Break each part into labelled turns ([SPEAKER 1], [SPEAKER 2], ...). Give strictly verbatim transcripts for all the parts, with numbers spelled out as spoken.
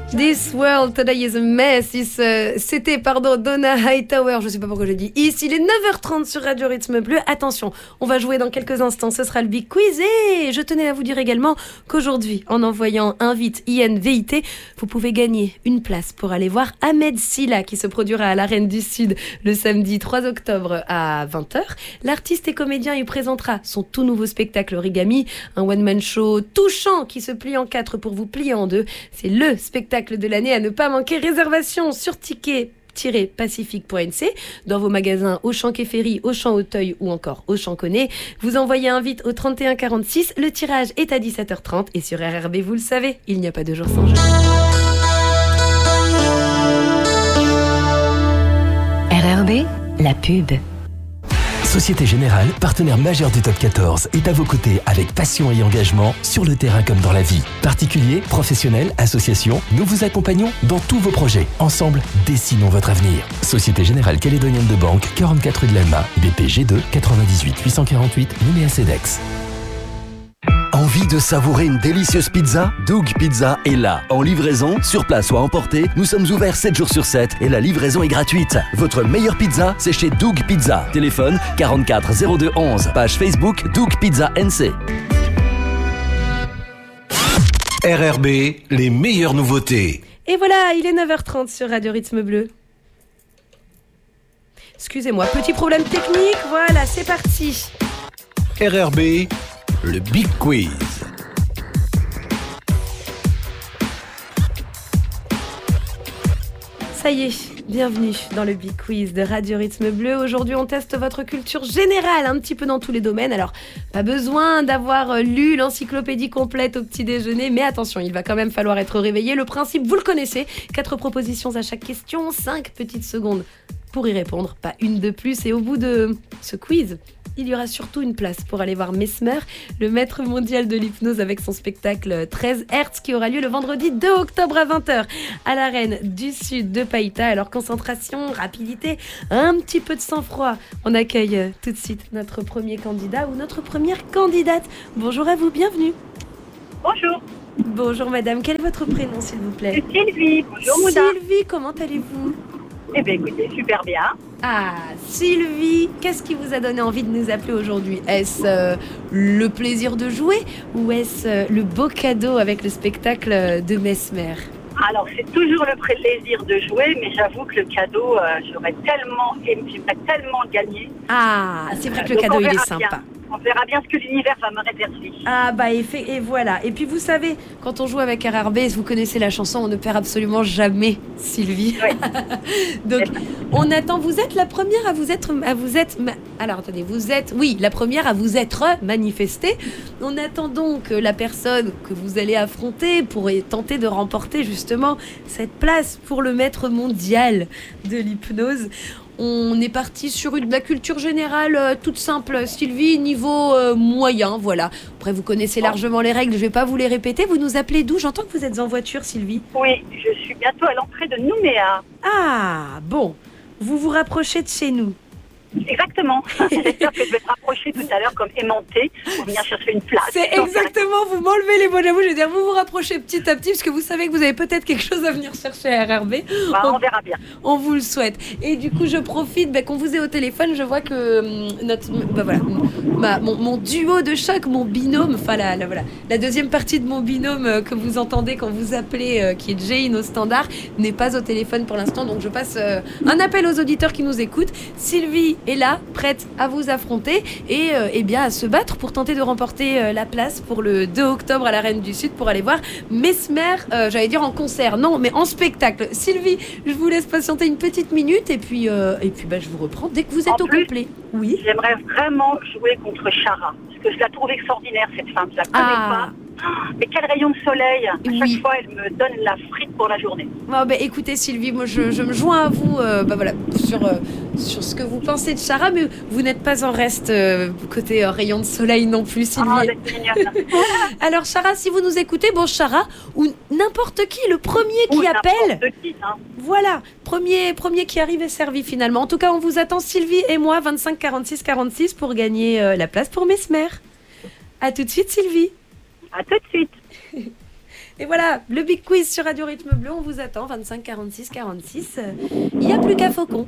[SPEAKER 1] This world today is a mess. Is, euh, c'était, pardon, Donna Hightower. Je sais pas pourquoi je dis is. Il est neuf heures trente sur Radio Rythme Bleu. Attention, on va jouer dans quelques instants. Ce sera le Big Quiz. Et je tenais à vous dire également qu'aujourd'hui, en envoyant Invite I N V I T, vous pouvez gagner une place pour aller voir Ahmed Silla qui se produira à l'Arène du Sud le samedi trois octobre à vingt heures. L'artiste et comédien y présentera son tout nouveau spectacle Origami, un one-man show touchant qui se plie en quatre pour vous plier en deux. C'est le spectacle de l'année à ne pas manquer. Réservation sur ticket pacifique point n c dans vos magasins Auchan Quai Ferry, Auchan Auteuil ou encore Auchan Connaît. Vous envoyez un vite au trente et un quarante-six. Le tirage est à dix-sept heures trente et sur R R B, vous le savez, il n'y a pas de jour sans jeu.
[SPEAKER 2] R R B, la pub.
[SPEAKER 3] Société Générale, partenaire majeur du Top quatorze, est à vos côtés avec passion et engagement sur le terrain comme dans la vie. Particuliers, professionnels, associations, nous vous accompagnons dans tous vos projets. Ensemble, dessinons votre avenir. Société Générale Calédonienne de Banque, quarante-quatre rue de l'Alma, B P G deux, quatre-vingt-dix-huit huit cent quarante-huit, Nouméa Cedex.
[SPEAKER 4] Envie de savourer une délicieuse pizza? Doug Pizza est là. En livraison, sur place ou à emporter, nous sommes ouverts sept jours sur sept et la livraison est gratuite. Votre meilleure pizza, c'est chez Doug Pizza. Téléphone quarante-quatre zéro deux onze. Page Facebook Doug Pizza N C.
[SPEAKER 5] R R B, les meilleures nouveautés.
[SPEAKER 1] Et voilà, il est neuf heures trente sur Radio Rythme Bleu. Excusez-moi, petit problème technique. Voilà, c'est parti.
[SPEAKER 5] R R B, le Big Quiz.
[SPEAKER 1] Ça y est, bienvenue dans le Big Quiz de Radio Rythme Bleu. Aujourd'hui, on teste votre culture générale, un petit peu dans tous les domaines. Alors, pas besoin d'avoir lu l'encyclopédie complète au petit déjeuner, mais attention, il va quand même falloir être réveillé. Le principe, vous le connaissez, quatre propositions à chaque question, cinq petites secondes pour y répondre, pas une de plus. Et au bout de ce quiz, il y aura surtout une place pour aller voir Mesmer, le maître mondial de l'hypnose avec son spectacle treize hertz qui aura lieu le vendredi deux octobre à vingt heures à l'Arène du Sud de Païta. Alors concentration, rapidité, un petit peu de sang-froid. On accueille tout de suite notre premier candidat ou notre première candidate. Bonjour à vous, bienvenue.
[SPEAKER 6] Bonjour.
[SPEAKER 1] Bonjour madame, quel est votre prénom s'il vous plaît?
[SPEAKER 6] C'est Sylvie. Bonjour Mouda.
[SPEAKER 1] Sylvie, comment allez-vous?
[SPEAKER 6] Eh bien écoutez, super bien.
[SPEAKER 1] Ah, Sylvie, qu'est-ce qui vous a donné envie de nous appeler aujourd'hui? Est-ce euh, le plaisir de jouer ou est-ce euh, le beau cadeau avec le spectacle de Mesmer?
[SPEAKER 6] Alors c'est toujours le plaisir de jouer, mais j'avoue que le cadeau, euh, j'aurais tellement aimé, j'aimerais tellement gagner.
[SPEAKER 1] Ah, c'est vrai que le
[SPEAKER 6] Donc,
[SPEAKER 1] cadeau il est
[SPEAKER 6] bien.
[SPEAKER 1] sympa.
[SPEAKER 6] On verra bien ce que l'univers va me réserver.
[SPEAKER 1] Ah bah et, fait, et voilà. Et puis vous savez, quand on joue avec R R B, vous connaissez la chanson, on ne perd absolument jamais, Sylvie.
[SPEAKER 6] Oui.
[SPEAKER 1] Donc on attend. Vous êtes la première à vous être, à vous être. Alors attendez, vous êtes, oui, la première à vous être manifestée. On attend donc la personne que vous allez affronter pour tenter de remporter justement cette place pour le maître mondial de l'hypnose. On est parti sur une, de la culture générale euh, toute simple, Sylvie, niveau euh, moyen, voilà. Après, vous connaissez largement les règles, je ne vais pas vous les répéter. Vous nous appelez d'où? J'entends que vous êtes en voiture, Sylvie.
[SPEAKER 6] Oui, je suis bientôt à l'entrée de Nouméa.
[SPEAKER 1] Ah, bon, vous vous rapprochez de chez nous.
[SPEAKER 6] Exactement. J'espère que je vais me rapprocher tout à l'heure comme aimantée pour venir chercher une place.
[SPEAKER 1] C'est exactement, vous m'enlevez les mots, j'avoue, je veux dire, vous vous rapprochez petit à petit parce que vous savez que vous avez peut-être quelque chose à venir chercher à R R B.
[SPEAKER 6] Bah, on,
[SPEAKER 1] on
[SPEAKER 6] verra bien.
[SPEAKER 1] On vous le souhaite. Et du coup, je profite, bah, qu'on vous ait au téléphone, je vois que hum, notre, bah, voilà, ma, mon, mon duo de choc, mon binôme, enfin la, la, voilà, la deuxième partie de mon binôme euh, que vous entendez quand vous appelez, euh, qui est Jane au standard, n'est pas au téléphone pour l'instant. Donc je passe euh, un appel aux auditeurs qui nous écoutent. Sylvie est là, prête à vous affronter et, euh, et bien à se battre pour tenter de remporter euh, la place pour le deux octobre à l'Arène du Sud pour aller voir Mesmer, euh, j'allais dire en concert, non, mais en spectacle. Sylvie, je vous laisse patienter une petite minute et puis, euh, et puis bah, je vous reprends dès que vous êtes
[SPEAKER 6] En
[SPEAKER 1] au
[SPEAKER 6] plus,
[SPEAKER 1] complet. Oui.
[SPEAKER 6] J'aimerais vraiment jouer contre Chara, parce que je la trouve extraordinaire cette femme, je la connais
[SPEAKER 1] Ah.
[SPEAKER 6] pas. Mais quel rayon de soleil! À
[SPEAKER 1] Oui.
[SPEAKER 6] chaque fois, elle me donne la frite pour la journée.
[SPEAKER 1] Oh, bah, écoutez Sylvie, moi je, je me joins à vous euh, bah, voilà, sur, euh, sur ce que vous pensez de Chara, mais vous n'êtes pas en reste euh, côté euh, rayon de soleil non plus, Sylvie.
[SPEAKER 6] Ah, c'est génial.
[SPEAKER 1] Alors Chara, si vous nous écoutez, bon Chara, ou n'importe qui, le premier qui
[SPEAKER 6] Ou
[SPEAKER 1] appelle,
[SPEAKER 6] n'importe qui, hein.
[SPEAKER 1] voilà, premier, premier qui arrive est servi finalement. En tout cas, on vous attend Sylvie et moi, vingt-cinq quarante-six quarante-six pour gagner euh, la place pour Mesmer. À tout de suite Sylvie.
[SPEAKER 6] À tout de suite.
[SPEAKER 1] Et voilà, le Big Quiz sur Radio Rythme Bleu, on vous attend, vingt-cinq quarante-six quarante-six. Il n'y a plus qu'à Faucon.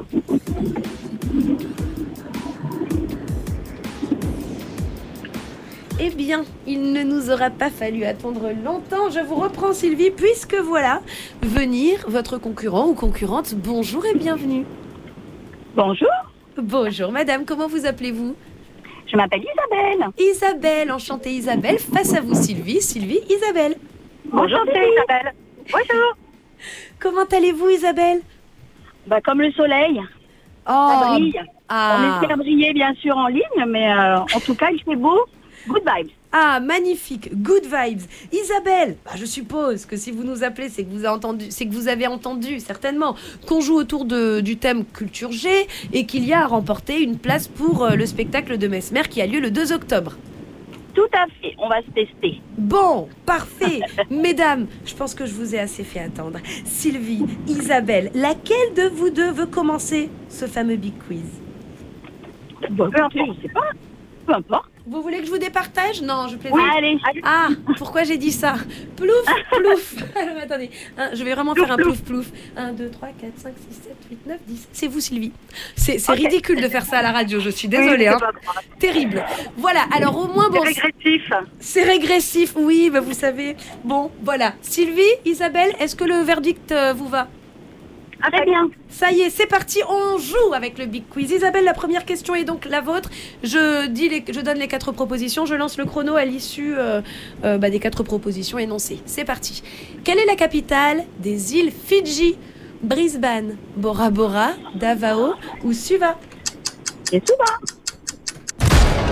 [SPEAKER 1] Eh bien, il ne nous aura pas fallu attendre longtemps. Je vous reprends Sylvie, puisque voilà, venir votre concurrent ou concurrente. Bonjour et bienvenue.
[SPEAKER 6] Bonjour,
[SPEAKER 1] Bonjour madame, comment vous appelez-vous?
[SPEAKER 6] je m'appelle Isabelle.
[SPEAKER 1] Isabelle, enchantée Isabelle. Face à vous Sylvie, Sylvie, Isabelle.
[SPEAKER 6] Bonjour, c'est Isabelle. Bonjour.
[SPEAKER 1] Comment allez-vous Isabelle?
[SPEAKER 6] Bah, comme le soleil,
[SPEAKER 1] Oh,
[SPEAKER 6] ça brille.
[SPEAKER 1] ah.
[SPEAKER 6] On espère briller bien sûr en ligne, mais euh, en tout cas, il fait beau. Good vibes.
[SPEAKER 1] Ah, magnifique, good vibes. Isabelle, bah, je suppose que si vous nous appelez, c'est que vous avez entendu, c'est que vous avez entendu certainement qu'on joue autour de, du thème Culture G et qu'il y a à remporter une place pour euh, le spectacle de Mesmer qui a lieu le deux octobre.
[SPEAKER 6] Tout à fait, on va se tester.
[SPEAKER 1] Bon, parfait. Mesdames, je pense que je vous ai assez fait attendre. Sylvie, Isabelle, laquelle de vous deux veut commencer ce fameux Big Quiz?
[SPEAKER 6] Bon, peu importe, je sais pas. Peu importe.
[SPEAKER 1] Vous voulez que je vous départage? Non, je plaisante.
[SPEAKER 6] Allez, allez.
[SPEAKER 1] Ah, pourquoi j'ai dit ça? Plouf, plouf. Alors attendez, hein, je vais vraiment faire un plouf, plouf. un, deux, trois, quatre, cinq, six, sept, huit, neuf, dix. C'est vous, Sylvie. C'est c'est
[SPEAKER 6] Okay.
[SPEAKER 1] ridicule de faire ça à la radio, je suis désolée.
[SPEAKER 6] Oui,
[SPEAKER 1] Hein.
[SPEAKER 6] c'est pas grave.
[SPEAKER 1] Terrible. Voilà, alors au moins, bon,
[SPEAKER 6] C'est régressif.
[SPEAKER 1] c'est régressif, oui, bah, vous savez. Bon, voilà. Sylvie, Isabelle, est-ce que le verdict euh, vous va?
[SPEAKER 6] Ah, très bien.
[SPEAKER 1] Ça y est, c'est parti, on joue avec le Big Quiz. Isabelle, la première question est donc la vôtre. Je, dis les, je donne les quatre propositions, je lance le chrono à l'issue euh, euh, bah, des quatre propositions énoncées. C'est parti. Quelle est la capitale des îles Fidji? Brisbane, Bora Bora, Davao ou Suva?
[SPEAKER 6] Et souvent.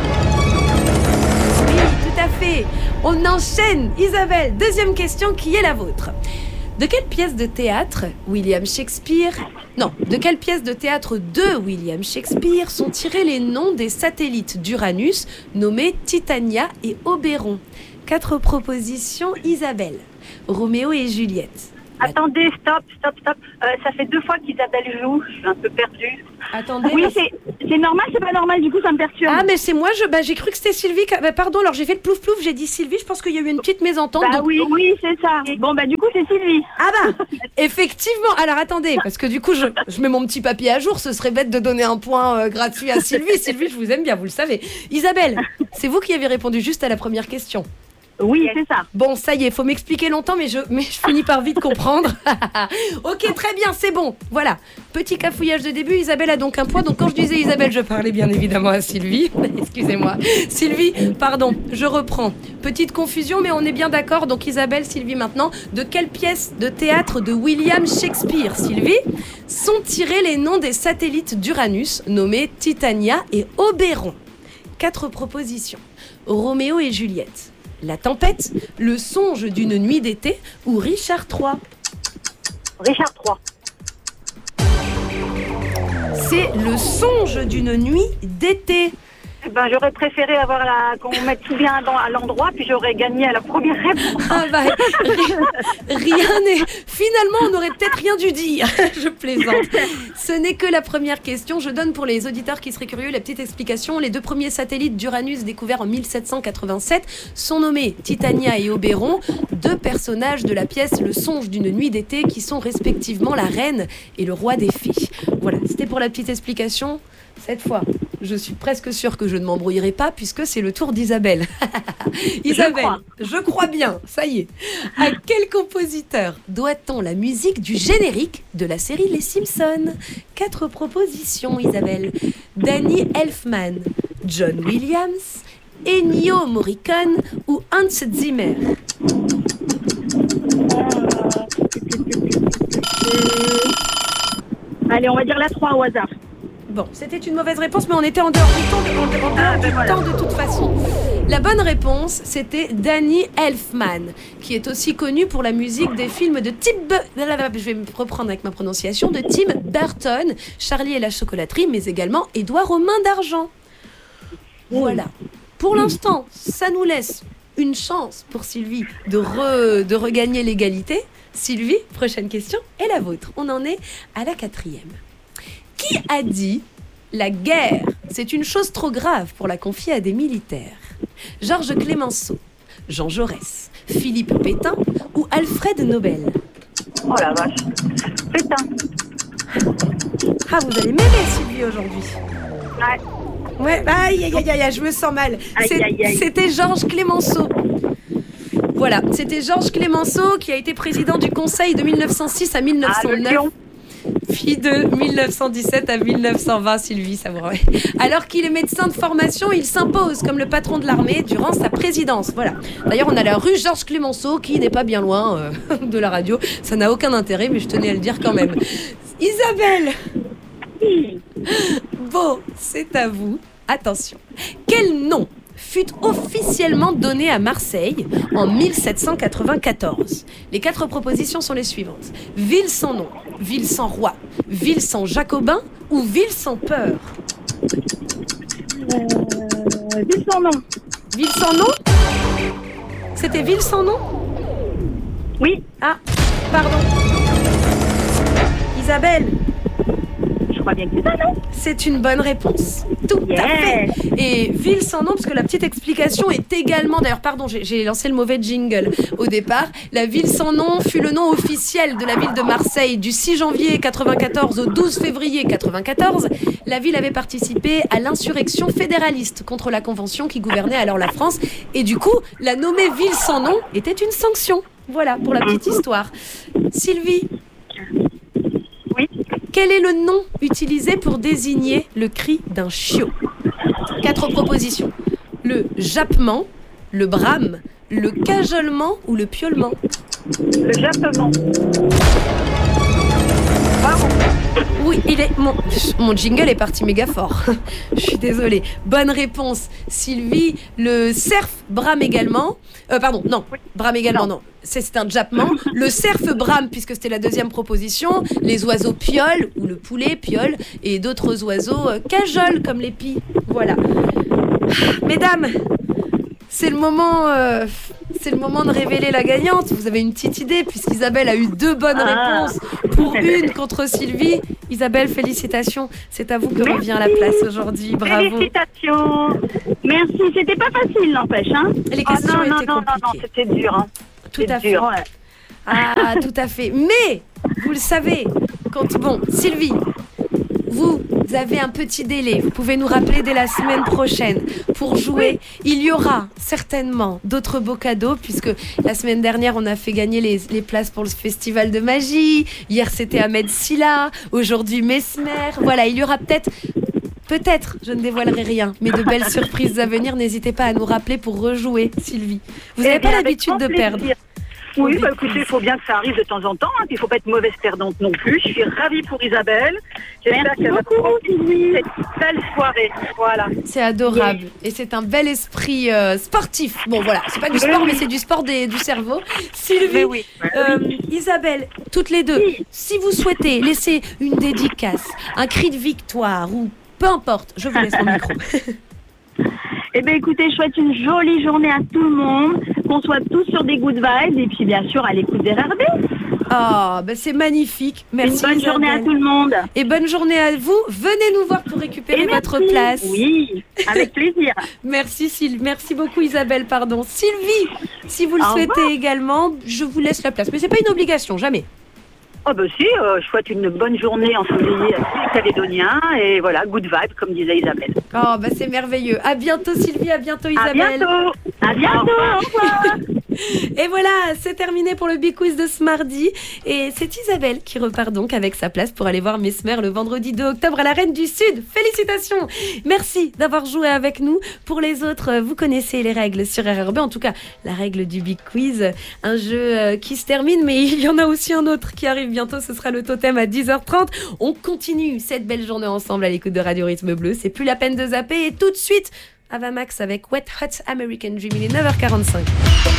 [SPEAKER 1] Oui, tout à fait. On enchaîne. Isabelle, deuxième question qui est la vôtre. De quelle pièce de théâtre William Shakespeare... Non, de quelle pièce de théâtre de William Shakespeare sont tirés les noms des satellites d'Uranus nommés Titania et Oberon? Quatre propositions, Isabelle. Roméo et Juliette.
[SPEAKER 6] Attendez, stop, stop, stop. Euh, ça fait deux fois qu'Isabelle joue. Je suis un peu perdue.
[SPEAKER 1] Attendez.
[SPEAKER 6] Oui,
[SPEAKER 1] mais-
[SPEAKER 6] c'est c'est normal, c'est pas normal. Du coup, ça me perturbe.
[SPEAKER 1] Ah, mais c'est moi, je, bah, j'ai cru que c'était Sylvie. qui- Bah, pardon, alors j'ai fait le plouf plouf, j'ai dit Sylvie, je pense qu'il y a eu une petite mésentente.
[SPEAKER 6] Bah
[SPEAKER 1] donc-
[SPEAKER 6] oui, oui, c'est ça. Bon, bah du coup, c'est Sylvie.
[SPEAKER 1] Ah bah, effectivement. Alors attendez, parce que du coup, je, je mets mon petit papier à jour. Ce serait bête de donner un point euh, gratuit à Sylvie. Sylvie, je vous aime bien, vous le savez. Isabelle, c'est vous qui avez répondu juste à la première question.
[SPEAKER 6] Oui, c'est ça.
[SPEAKER 1] Bon, ça y est, faut m'expliquer longtemps, mais je, mais je finis par vite comprendre. Ok, très bien, c'est bon. Voilà, petit cafouillage de début. Isabelle a donc un point. Donc quand je disais Isabelle, je parlais bien évidemment à Sylvie. Excusez-moi. Sylvie, pardon, je reprends. Petite confusion, mais on est bien d'accord. Donc Isabelle, Sylvie maintenant. De quelle pièce de théâtre de William Shakespeare, Sylvie, sont tirés les noms des satellites d'Uranus nommés Titania et Oberon? Quatre propositions. Roméo et Juliette. La tempête, le songe d'une nuit d'été ou Richard trois?
[SPEAKER 6] Richard trois.
[SPEAKER 1] C'est le songe d'une nuit d'été.
[SPEAKER 6] Eh ben, j'aurais préféré avoir la... qu'on mette tout bien dans- à l'endroit, puis j'aurais gagné à la première réponse.
[SPEAKER 1] Ah bah, rien, rien n'est... Finalement, on n'aurait peut-être rien dû dire. Je plaisante. Ce n'est que la première question. Je donne pour les auditeurs qui seraient curieux la petite explication. Les deux premiers satellites d'Uranus découverts en mille sept cent quatre-vingt-sept sont nommés Titania et Oberon, deux personnages de la pièce Le songe d'une nuit d'été qui sont respectivement la reine et le roi des fées. Voilà, c'était pour la petite explication. Cette fois, je suis presque sûre que je ne m'embrouillerai pas puisque c'est le tour d'Isabelle. Isabelle,
[SPEAKER 6] crois.
[SPEAKER 1] je crois bien, ça y est. À quel compositeur doit-on la musique du générique de la série Les Simpsons? Quatre propositions, Isabelle. Danny Elfman, John Williams, Ennio Morricone ou Hans Zimmer?
[SPEAKER 6] Allez, on va dire la trois au hasard.
[SPEAKER 1] Bon, c'était une mauvaise réponse, mais on était en dehors du temps de, en de- en dehors
[SPEAKER 6] Ah, ben
[SPEAKER 1] du
[SPEAKER 6] voilà.
[SPEAKER 1] temps de toute façon. La bonne réponse, c'était Danny Elfman, qui est aussi connu pour la musique des films de Tim... Bu- Je vais me reprendre avec ma prononciation, de Tim Burton, Charlie et la chocolaterie, mais également Édouard aux mains d'argent. Voilà. Pour l'instant, ça nous laisse une chance pour Sylvie de, re- de regagner l'égalité. Sylvie, prochaine question est la vôtre. On en est à la quatrième. Qui a dit « La guerre, c'est une chose trop grave pour la confier à des militaires » Georges Clémenceau, Jean Jaurès, Philippe Pétain ou Alfred Nobel?
[SPEAKER 6] Oh la vache. Pétain.
[SPEAKER 1] Ah, vous allez m'aimer, Sylvie, aujourd'hui.
[SPEAKER 6] Ouais.
[SPEAKER 1] Ouais, aïe, aïe, aïe, aïe, je me sens mal.
[SPEAKER 6] Aïe,
[SPEAKER 1] C'est-
[SPEAKER 6] aïe, aïe.
[SPEAKER 1] C'était Georges Clémenceau. Voilà, c'était Georges Clémenceau qui a été président du Conseil de mille neuf cent six à mille neuf cent
[SPEAKER 6] Ah, le
[SPEAKER 1] neuf.
[SPEAKER 6] lion.
[SPEAKER 1] Puis de mille neuf cent dix-sept à mille neuf cent vingt, Sylvie, ça vous remet. Alors qu'il est médecin de formation, il s'impose comme le patron de l'armée durant sa présidence. Voilà. D'ailleurs, on a la rue Georges Clémenceau qui n'est pas bien loin euh, de la radio. Ça n'a aucun intérêt, mais je tenais à le dire quand même. Isabelle. Bon, c'est à vous. Attention. Quel nom fut officiellement donné à Marseille en mille sept cent quatre-vingt-quatorze? Les quatre propositions sont les suivantes. Ville sans nom, ville sans roi, ville sans jacobin ou ville sans peur?
[SPEAKER 6] Euh, Ville sans nom.
[SPEAKER 1] Ville sans nom? C'était ville sans nom?
[SPEAKER 6] Oui,
[SPEAKER 1] Ah, pardon. Isabelle,
[SPEAKER 6] je crois bien que c'est ça, non?
[SPEAKER 1] c'est une bonne réponse. Tout à fait.
[SPEAKER 6] Yes.
[SPEAKER 1] Et ville sans nom, parce que la petite explication est également... D'ailleurs, pardon, j'ai, j'ai lancé le mauvais jingle au départ. La ville sans nom fut le nom officiel de la ville de Marseille du six janvier quatre-vingt-quatorze au douze février quatre-vingt-quatorze. La ville avait participé à l'insurrection fédéraliste contre la Convention qui gouvernait alors la France. Et du coup, la nommer ville sans nom était une sanction. Voilà, pour la petite histoire. Sylvie,
[SPEAKER 6] Oui.
[SPEAKER 1] quel est le nom utilisé pour désigner le cri d'un chiot? Quatre propositions. Le jappement, le brame, le cajolement ou le piaulement?
[SPEAKER 6] Le jappement. Bravo.
[SPEAKER 1] Oui, il est... Mon, mon jingle est parti méga fort. Je suis désolée. Bonne réponse, Sylvie. Le cerf brame également. Euh, pardon, non. Brame également, non. C'est, c'est un jappement. Le cerf brame, puisque c'était la deuxième proposition. Les oiseaux piolent, ou le poulet piole, et d'autres oiseaux euh, cajolent, comme les pies. Voilà. Mesdames, c'est le moment... euh, c'est le moment de révéler la gagnante. Vous avez une petite idée, puisqu'Isabelle a eu deux bonnes
[SPEAKER 6] Ah.
[SPEAKER 1] réponses pour une contre Sylvie. Isabelle, félicitations. C'est à vous que
[SPEAKER 6] Merci.
[SPEAKER 1] revient la place aujourd'hui. Bravo.
[SPEAKER 6] Félicitations. Merci. C'était pas facile, n'empêche, hein?
[SPEAKER 1] Les
[SPEAKER 6] Ah
[SPEAKER 1] questions
[SPEAKER 6] non, non,
[SPEAKER 1] étaient
[SPEAKER 6] non, non, non,
[SPEAKER 1] compliquées.
[SPEAKER 6] c'était dur, hein.
[SPEAKER 1] Tout
[SPEAKER 6] C'était
[SPEAKER 1] à fait.
[SPEAKER 6] dur, ouais.
[SPEAKER 1] Ah, tout à fait. Mais, vous le savez, quand... Bon, Sylvie, vous avez un petit délai. Vous pouvez nous rappeler dès la semaine prochaine pour jouer. Il y aura certainement d'autres beaux cadeaux, puisque la semaine dernière, on a fait gagner les, les places pour le festival de magie. Hier, c'était Ahmed Silla. Aujourd'hui, Mesmer. Voilà, il y aura peut-être... Peut-être, je ne dévoilerai rien, mais de belles surprises à venir. N'hésitez pas à nous rappeler pour rejouer, Sylvie. Vous
[SPEAKER 6] Eh
[SPEAKER 1] n'avez pas
[SPEAKER 6] bien, avec
[SPEAKER 1] l'habitude
[SPEAKER 6] grand
[SPEAKER 1] de perdre.
[SPEAKER 6] plaisir. Oui,
[SPEAKER 1] Faut
[SPEAKER 6] bah,
[SPEAKER 1] des
[SPEAKER 6] écoutez,
[SPEAKER 1] quiz.
[SPEAKER 6] il faut bien que ça arrive de temps en temps. Hein, puis il ne faut pas être mauvaise perdante non plus. Je suis ravie pour Isabelle. J'espère qu'elle va profiter cette belle soirée. Voilà.
[SPEAKER 1] C'est adorable. Et c'est un bel esprit euh, sportif. Bon, voilà, c'est pas du sport, mais c'est du sport des- du cerveau. Sylvie,
[SPEAKER 6] Mais oui.
[SPEAKER 1] euh, Isabelle, toutes les deux, si vous souhaitez laisser une dédicace, un cri de victoire ou peu importe, je vous laisse mon micro.
[SPEAKER 6] Eh bien, écoutez, je souhaite une jolie journée à tout le monde, qu'on soit tous sur des good vibes et puis bien sûr à l'écoute des R R B.
[SPEAKER 1] Ah, bah c'est magnifique. Merci.
[SPEAKER 6] Une bonne journée à
[SPEAKER 1] Isabelle.
[SPEAKER 6] tout le monde.
[SPEAKER 1] Et bonne journée à vous. Venez nous voir pour récupérer
[SPEAKER 6] Et
[SPEAKER 1] votre
[SPEAKER 6] merci.
[SPEAKER 1] place.
[SPEAKER 6] Oui, avec plaisir.
[SPEAKER 1] Merci Syl- merci beaucoup Isabelle, pardon. Sylvie, si vous le
[SPEAKER 6] Au
[SPEAKER 1] souhaitez
[SPEAKER 6] revoir.
[SPEAKER 1] également, je vous laisse la place. Mais c'est pas une obligation, jamais.
[SPEAKER 6] Oh bah si, euh, je souhaite une bonne journée ensoleillée à tous les Calédoniens et voilà, good vibe comme disait Isabelle.
[SPEAKER 1] Oh bah c'est merveilleux. À bientôt Sylvie, à bientôt Isabelle.
[SPEAKER 6] À bientôt. À bientôt. Au revoir.
[SPEAKER 1] Et voilà, c'est terminé pour le Big Quiz de ce mardi. Et c'est Isabelle qui repart donc avec sa place pour aller voir Mesmer le vendredi deux octobre à la Reine du Sud. Félicitations. Merci d'avoir joué avec nous. Pour les autres, vous connaissez les règles sur R R B. En tout cas, la règle du Big Quiz, un jeu euh, qui se termine, mais il y en a aussi un autre qui arrive bientôt. Ce sera le totem à dix heures trente. On continue cette belle journée ensemble à l'écoute de Radio Rythme Bleu. C'est plus la peine de zapper. Et tout de suite, Avamax avec Wet Hot American Dream. Il est neuf heures quarante-cinq.